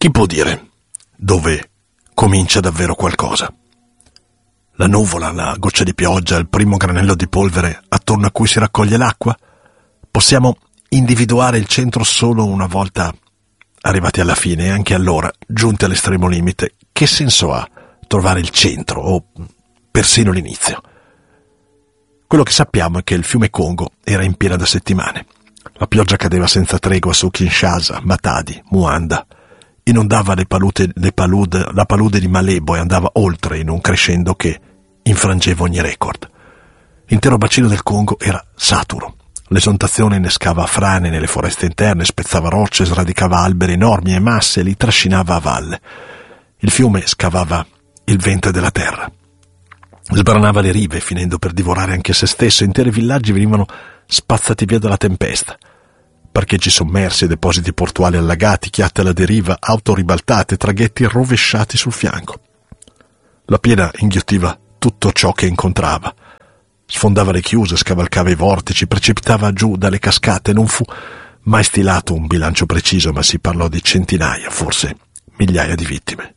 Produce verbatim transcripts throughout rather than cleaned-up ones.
Chi può dire dove comincia davvero qualcosa? La nuvola, la goccia di pioggia, il primo granello di polvere attorno a cui si raccoglie l'acqua? Possiamo individuare il centro solo una volta arrivati alla fine, e anche allora, giunti all'estremo limite, che senso ha trovare il centro o persino l'inizio? Quello che sappiamo è che il fiume Congo era in piena da settimane. La pioggia cadeva senza tregua su Kinshasa, Matadi, Muanda, inondava le palute, le palude, la palude di Malebo e andava oltre in un crescendo che infrangeva ogni record. L'intero bacino del Congo era saturo. L'esontazione innescava frane nelle foreste interne, spezzava rocce, sradicava alberi enormi e masse e li trascinava a valle. Il fiume scavava il ventre della terra. Sbranava le rive, finendo per divorare anche se stesso. Interi villaggi venivano spazzati via dalla tempesta. Parcheggi sommersi, depositi portuali allagati, chiatte alla deriva, auto ribaltate, traghetti rovesciati sul fianco. La piena inghiottiva tutto ciò che incontrava. Sfondava le chiuse, scavalcava i vortici, precipitava giù dalle cascate. Non fu mai stilato un bilancio preciso, ma si parlò di centinaia, forse migliaia di vittime.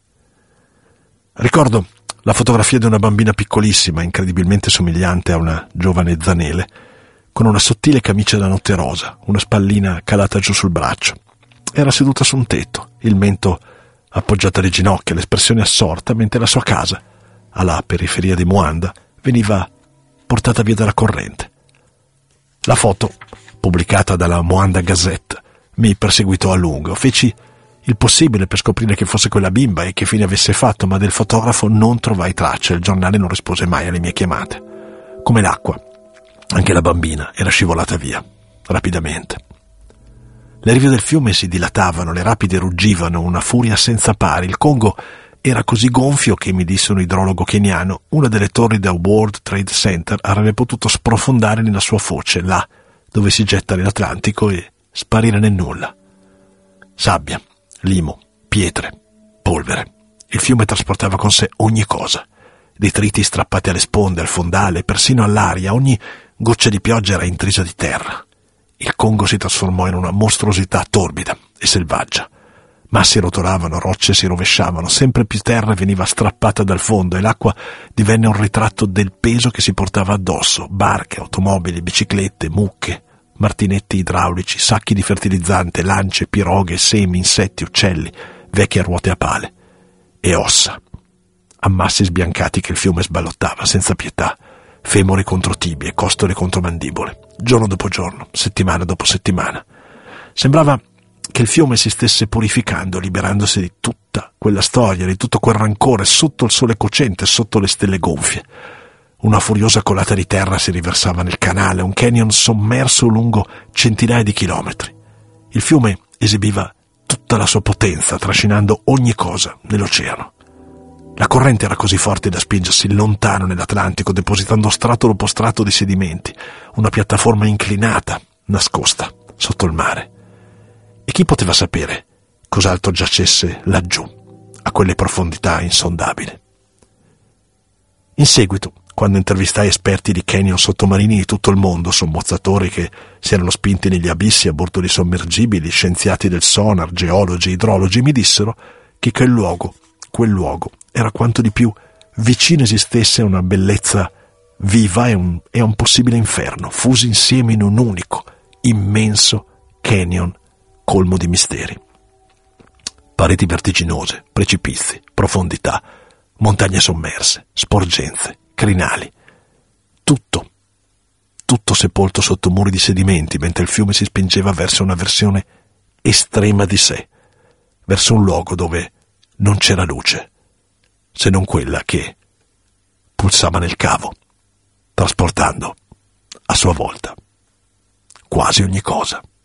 Ricordo la fotografia di una bambina piccolissima, incredibilmente somigliante a una giovane Zanele, con una sottile camicia da notte rosa, una spallina calata giù sul braccio. Era seduta su un tetto, il mento appoggiato alle ginocchia, l'espressione assorta, mentre la sua casa, alla periferia di Muanda, veniva portata via dalla corrente. La foto, pubblicata dalla Muanda Gazette, mi perseguitò a lungo. Feci il possibile per scoprire che fosse quella bimba e che fine avesse fatto, ma del fotografo non trovai traccia. Il giornale non rispose mai alle mie chiamate. Come l'acqua, anche la bambina era scivolata via, rapidamente. Le rive del fiume si dilatavano, le rapide ruggivano, una furia senza pari. Il Congo era così gonfio che, mi disse un idrologo keniano, una delle torri del World Trade Center avrebbe potuto sprofondare nella sua foce, là dove si getta nell'Atlantico, e sparire nel nulla. Sabbia, limo, pietre, polvere. Il fiume trasportava con sé ogni cosa. Detriti strappati alle sponde, al fondale, persino all'aria. Ogni goccia di pioggia era intrisa di terra. Il Congo si trasformò in una mostruosità torbida e selvaggia. Massi rotolavano, rocce si rovesciavano, sempre più terra veniva strappata dal fondo e l'acqua divenne un ritratto del peso che si portava addosso. Barche, automobili, biciclette, mucche, martinetti idraulici, sacchi di fertilizzante, lance, piroghe, semi, insetti, uccelli, vecchie ruote a pale e ossa. Ammassi sbiancati che il fiume sballottava senza pietà, femori contro tibie, costole contro mandibole, giorno dopo giorno, settimana dopo settimana. Sembrava che il fiume si stesse purificando, liberandosi di tutta quella storia, di tutto quel rancore, sotto il sole cocente, sotto le stelle gonfie. Una furiosa colata di terra si riversava nel canale, un canyon sommerso lungo centinaia di chilometri. Il fiume esibiva tutta la sua potenza, trascinando ogni cosa nell'oceano. La corrente era così forte da spingersi lontano nell'Atlantico, depositando strato dopo strato di sedimenti, una piattaforma inclinata, nascosta, sotto il mare. E chi poteva sapere cos'altro giacesse laggiù, a quelle profondità insondabili? In seguito, quando intervistai esperti di canyon sottomarini di tutto il mondo, sommozzatori che si erano spinti negli abissi a bordo di sommergibili, scienziati del sonar, geologi, idrologi, mi dissero che quel luogo, quel luogo, era quanto di più vicino esistesse a una bellezza viva e, un, e a un possibile inferno, fusi insieme in un unico, immenso canyon colmo di misteri. Pareti vertiginose, precipizi, profondità, montagne sommerse, sporgenze, crinali. Tutto, tutto sepolto sotto muri di sedimenti, mentre il fiume si spingeva verso una versione estrema di sé, verso un luogo dove non c'era luce, se non quella che pulsava nel cavo, trasportando a sua volta quasi ogni cosa.